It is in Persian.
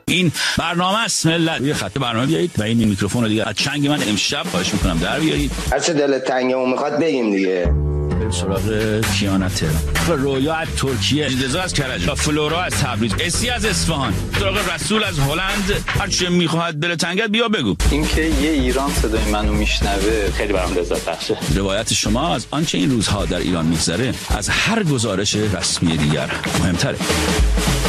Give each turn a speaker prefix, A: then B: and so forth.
A: این برنامه است ملت. یه خط برنامه بیایید و این میکروفون رو دیگه از چنگ من امشب خواهش میکنم در بیارید.
B: هر چه دلت تنگمون میخواد بگیم دیگه.
A: سراغ کیانا تهران، رویا از ترکیه، رضا از کرج، فلورا از تبریز، اسی از اصفهان، سراغ رسول از هلند. هر چه میخواد دل تنگت بیا بگو.
C: اینکه یه ایران صدای منو میشنوه خیلی برام لذت بخشه.
A: روایت شما از آنچه این روزها در ایران میگذره از هر گزارش رسمی دیگر مهمتره.